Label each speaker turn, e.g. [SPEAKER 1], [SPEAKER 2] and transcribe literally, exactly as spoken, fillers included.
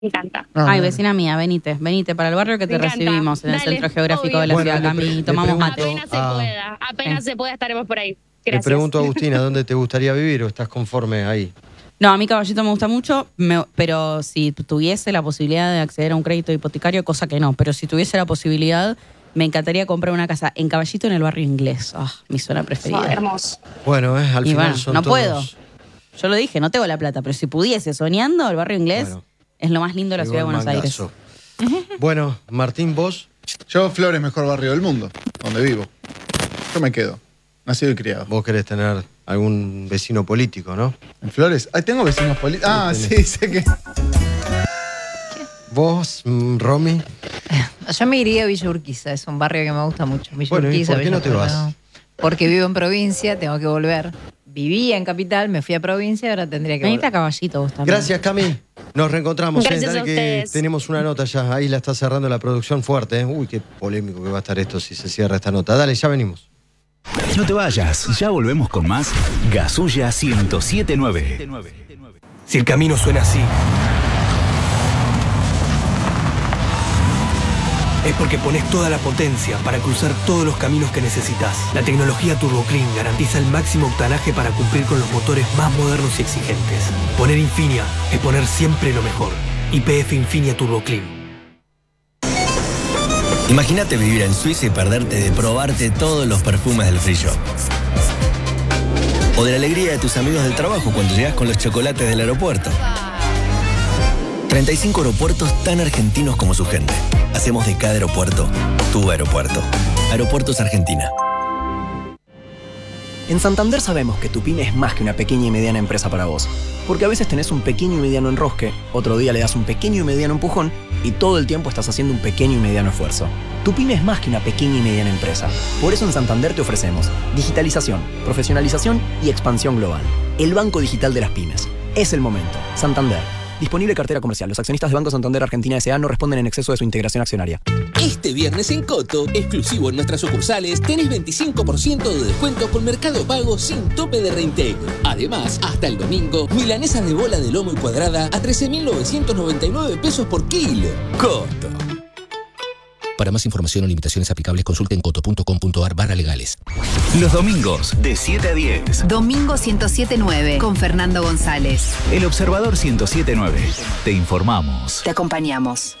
[SPEAKER 1] Me encanta.
[SPEAKER 2] Ah,
[SPEAKER 3] Ay,
[SPEAKER 2] bueno.
[SPEAKER 3] vecina mía, venite, venite para el barrio que
[SPEAKER 1] Me
[SPEAKER 3] te
[SPEAKER 1] encanta.
[SPEAKER 3] recibimos en el
[SPEAKER 1] Dale,
[SPEAKER 3] centro geográfico
[SPEAKER 1] obvio.
[SPEAKER 3] de la
[SPEAKER 2] Bueno,
[SPEAKER 3] ciudad,
[SPEAKER 2] le pre-
[SPEAKER 3] Cami,
[SPEAKER 2] le
[SPEAKER 3] tomamos
[SPEAKER 2] pregunto-
[SPEAKER 3] mate.
[SPEAKER 1] Apenas se
[SPEAKER 2] Ah.
[SPEAKER 1] pueda, apenas se pueda estaremos por ahí.
[SPEAKER 2] Le
[SPEAKER 1] Gracias.
[SPEAKER 2] pregunto a Agustina, ¿dónde te gustaría vivir o estás conforme ahí?
[SPEAKER 3] No, a mí Caballito me gusta mucho, me- pero si tuviese la posibilidad de acceder a un crédito hipotecario, cosa que no, pero si tuviese la posibilidad, me encantaría comprar una casa en Caballito en el barrio inglés. Ah, mi zona
[SPEAKER 1] Oh,
[SPEAKER 3] preferida.
[SPEAKER 1] hermoso.
[SPEAKER 2] Bueno, eh, al
[SPEAKER 3] Y
[SPEAKER 2] final
[SPEAKER 3] bueno,
[SPEAKER 2] son
[SPEAKER 3] no
[SPEAKER 2] todos...
[SPEAKER 3] puedo. Yo lo dije, no tengo la plata, pero si pudiese, soñando, el barrio inglés
[SPEAKER 2] Bueno,
[SPEAKER 3] es lo más lindo de la
[SPEAKER 2] llegó
[SPEAKER 3] ciudad de
[SPEAKER 2] el
[SPEAKER 3] Buenos Aires.
[SPEAKER 2] mangazo. Bueno, Martín, vos.
[SPEAKER 4] Yo, Flores, mejor barrio del mundo, donde vivo. Yo me quedo. Nacido y criado.
[SPEAKER 2] Vos querés tener algún vecino político, ¿no?
[SPEAKER 4] ¿En Flores? Ay, tengo vecinos políticos. Ah,
[SPEAKER 2] Sí,
[SPEAKER 4] sí,
[SPEAKER 2] tenés.
[SPEAKER 4] sé que.
[SPEAKER 2] Vos, mm, Romy.
[SPEAKER 5] Yo me iría a Villa Urquiza, es un barrio que me gusta mucho. Villa
[SPEAKER 2] Bueno, ¿y
[SPEAKER 5] Urquiza,
[SPEAKER 2] por qué
[SPEAKER 5] Villa
[SPEAKER 2] no te vas?
[SPEAKER 5] Colorado. Porque vivo en provincia, tengo que volver. Vivía en capital, me fui a provincia, ahora tendría que
[SPEAKER 3] Venite a
[SPEAKER 5] volver.
[SPEAKER 3] Caballito vos también.
[SPEAKER 2] Gracias, Cami. Nos reencontramos.
[SPEAKER 1] Gracias
[SPEAKER 2] eh. Dale
[SPEAKER 1] a
[SPEAKER 2] que
[SPEAKER 1] ustedes.
[SPEAKER 2] tenemos una nota ya. Ahí la está cerrando la producción fuerte. eh. Uy, qué polémico que va a estar esto si se cierra esta nota. Dale, ya venimos.
[SPEAKER 6] No te vayas, ya volvemos con más Gasulla ciento siete nueve.
[SPEAKER 7] Si el camino suena así, es porque pones toda la potencia para cruzar todos los caminos que necesitas. La tecnología TurboClean garantiza el máximo octanaje para cumplir con los motores más modernos y exigentes. Poner Infinia es poner siempre lo mejor. Y P F Infinia TurboClean.
[SPEAKER 8] Imagínate vivir en Suiza y perderte de probarte todos los perfumes del free shop. O de la alegría de tus amigos del trabajo cuando llegas con los chocolates del aeropuerto. treinta y cinco aeropuertos tan argentinos como su gente. Hacemos de cada aeropuerto tu aeropuerto. Aeropuertos Argentina.
[SPEAKER 9] En Santander sabemos que tu pyme es más que una pequeña y mediana empresa para vos. Porque a veces tenés un pequeño y mediano enrosque, otro día le das un pequeño y mediano empujón y todo el tiempo estás haciendo un pequeño y mediano esfuerzo. Tu pyme es más que una pequeña y mediana empresa. Por eso en Santander te ofrecemos digitalización, profesionalización y expansión global. El banco digital de las pymes. Es el momento. Santander. Disponible cartera comercial. Los accionistas de Banco Santander Argentina S A no responden en exceso de su integración accionaria.
[SPEAKER 10] Este viernes en Coto, exclusivo en nuestras sucursales, tenés veinticinco por ciento de descuento con Mercado Pago sin tope de reintegro. Además, hasta el domingo, milanesas de bola de lomo y cuadrada a trece mil novecientos noventa y nueve pesos por kilo. Coto. Para más información o limitaciones aplicables, consulten coto punto com punto ar barra legales.
[SPEAKER 6] Los domingos de siete a diez.
[SPEAKER 11] Domingo ciento siete nueve con Fernando González.
[SPEAKER 6] El Observador ciento siete nueve. Te informamos.
[SPEAKER 11] Te acompañamos.